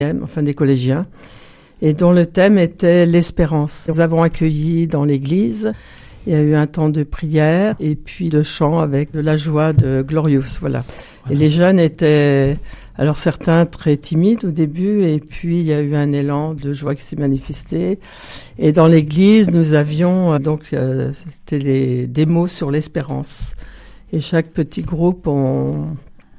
enfin des collégiens, et dont le thème était l'espérance. Nous avons accueilli dans l'église, il y a eu un temps de prière et puis de chant avec de la joie de Glorious, voilà. Et les jeunes étaient, alors certains très timides au début, et puis il y a eu un élan de joie qui s'est manifesté. Et dans l'église, nous avions c'était des mots sur l'espérance. Et chaque petit groupe ont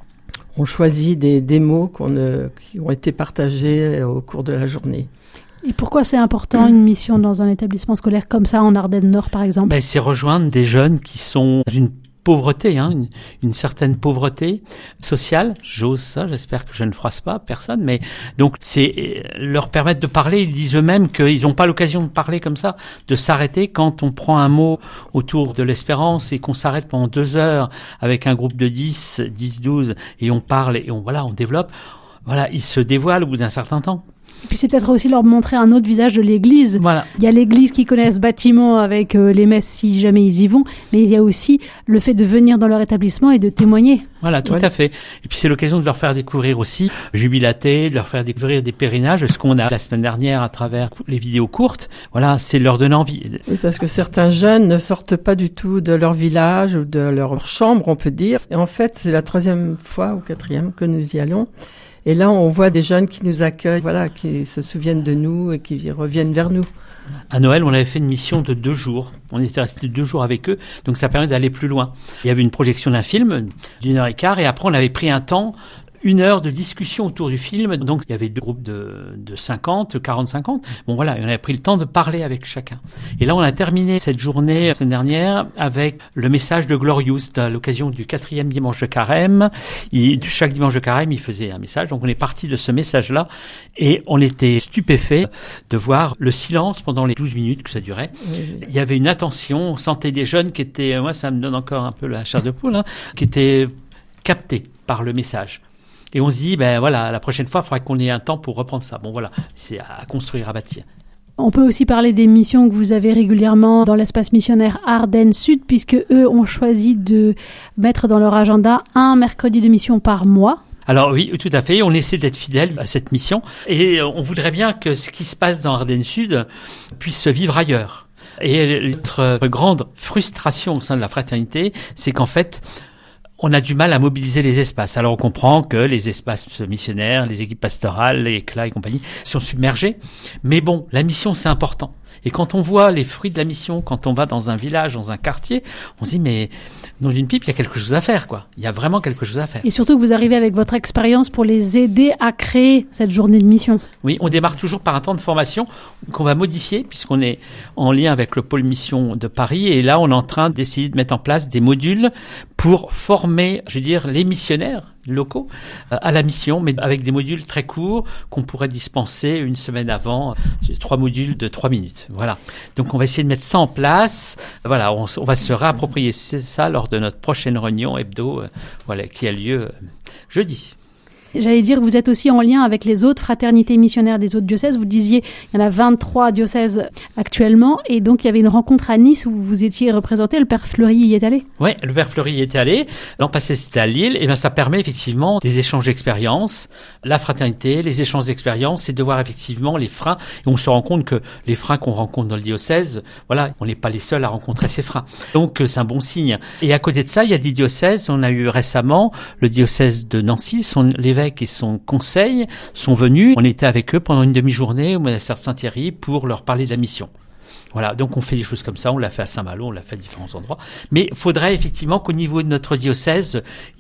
choisi des mots qui ont été partagés au cours de la journée. Et pourquoi c'est important une mission dans un établissement scolaire comme ça, en Ardennes-Nord par exemple ? C'est rejoindre des jeunes qui sont dans une pauvreté, une certaine pauvreté sociale. J'ose ça, j'espère que je ne froisse pas personne, mais donc c'est leur permettre de parler. Ils disent eux-mêmes qu'ils n'ont pas l'occasion de parler comme ça, de s'arrêter quand on prend un mot autour de l'espérance et qu'on s'arrête pendant 2 heures avec un groupe de 10, 12 et on parle et on développe. Voilà, ils se dévoilent au bout d'un certain temps. Et puis c'est peut-être aussi leur montrer un autre visage de l'église. Voilà. Il y a l'église qui connaît ce bâtiment avec les messes si jamais ils y vont, mais il y a aussi le fait de venir dans leur établissement et de témoigner. Voilà, tout à fait. Et puis c'est l'occasion de leur faire découvrir aussi Jubilaté, de leur faire découvrir des pèlerinages, ce qu'on a la semaine dernière à travers les vidéos courtes. Voilà, c'est leur donner envie. Oui, parce que certains jeunes ne sortent pas du tout de leur village ou de leur chambre, on peut dire. Et en fait, c'est la 3e fois ou 4e que nous y allons. Et là, on voit des jeunes qui nous accueillent, voilà, qui se souviennent de nous et qui reviennent vers nous. À Noël, on avait fait une mission de 2 jours. On était resté 2 jours avec eux, donc ça permet d'aller plus loin. Il y avait une projection d'un film d'1h15 et après on avait pris un temps, 1 heure de discussion autour du film. Donc il y avait 2 groupes de 50, 40-50. Bon voilà, on avait pris le temps de parler avec chacun. Et là, on a terminé cette journée la semaine dernière avec le message de Glorious à l'occasion du 4e dimanche de Carême. Chaque dimanche de Carême, il faisait un message. Donc on est parti de ce message-là et on était stupéfaits de voir le silence pendant les 12 minutes que ça durait. Oui. Il y avait une attention, on sentait des jeunes qui étaient, moi ça me donne encore un peu la chair de poule, qui étaient captés par le message. Et on se dit, la prochaine fois, il faudra qu'on ait un temps pour reprendre ça. Bon, voilà, c'est à construire, à bâtir. On peut aussi parler des missions que vous avez régulièrement dans l'espace missionnaire Ardennes Sud, puisque eux ont choisi de mettre dans leur agenda un mercredi de mission par mois. Alors oui, tout à fait. On essaie d'être fidèle à cette mission. Et on voudrait bien que ce qui se passe dans Ardennes Sud puisse se vivre ailleurs. Et notre grande frustration au sein de la fraternité, c'est qu'en fait, on a du mal à mobiliser les espaces. Alors on comprend que les espaces missionnaires, les équipes pastorales, les CLA et compagnie sont submergés. Mais bon, la mission c'est important. Et quand on voit les fruits de la mission, quand on va dans un village, dans un quartier, on se dit mais nom d'une pipe, il y a quelque chose à faire quoi. Il y a vraiment quelque chose à faire. Et surtout que vous arrivez avec votre expérience pour les aider à créer cette journée de mission. Oui, on démarre toujours par un temps de formation qu'on va modifier puisqu'on est en lien avec le pôle mission de Paris et là on est en train d'essayer de mettre en place des modules pour former, les missionnaires locaux à la mission, mais avec des modules très courts qu'on pourrait dispenser une semaine avant, 3 modules de 3 minutes. Voilà. Donc on va essayer de mettre ça en place. Voilà, on va se réapproprier ça lors de notre prochaine réunion hebdo, qui a lieu jeudi. J'allais dire, vous êtes aussi en lien avec les autres fraternités missionnaires des autres diocèses. Vous disiez, il y en a 23 diocèses actuellement. Et donc, il y avait une rencontre à Nice où vous étiez représenté. Le Père Fleury y est allé? Oui, le Père Fleury y était allé. L'an passé, c'était à Lille. Et ça permet effectivement des échanges d'expériences. La fraternité, les échanges d'expériences, c'est de voir effectivement les freins. Et on se rend compte que les freins qu'on rencontre dans le diocèse, on n'est pas les seuls à rencontrer ces freins. Donc, c'est un bon signe. Et à côté de ça, il y a des diocèses. On a eu récemment le diocèse de Nancy, l'évêque et son conseil sont venus. On était avec eux pendant une demi-journée au monastère Saint-Thierry pour leur parler de la mission. Voilà, donc on fait des choses comme ça, on l'a fait à Saint-Malo, on l'a fait à différents endroits. Mais il faudrait effectivement qu'au niveau de notre diocèse,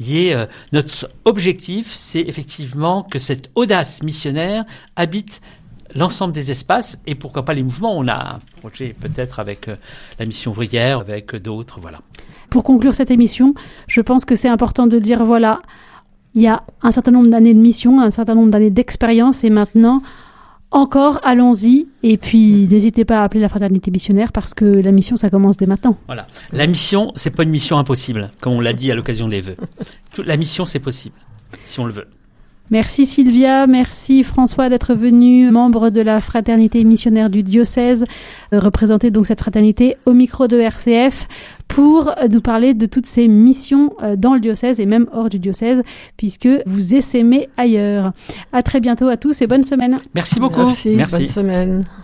notre objectif, c'est effectivement que cette audace missionnaire habite l'ensemble des espaces et pourquoi pas les mouvements. On a un projet peut-être avec la mission ouvrière, avec d'autres, voilà. Pour conclure cette émission, je pense que c'est important de dire il y a un certain nombre d'années de mission, un certain nombre d'années d'expérience et maintenant, encore, allons-y. Et puis, n'hésitez pas à appeler la fraternité missionnaire parce que la mission, ça commence dès maintenant. Voilà. La mission, c'est pas une mission impossible, comme on l'a dit à l'occasion des vœux. La mission, c'est possible, si on le veut. Merci Sylvia, merci François d'être venu, membre de la fraternité missionnaire du diocèse, représenter donc cette fraternité au micro de RCF pour nous parler de toutes ces missions dans le diocèse et même hors du diocèse, puisque vous essaimez ailleurs. À très bientôt à tous et bonne semaine. Merci beaucoup. Merci. Bonne semaine.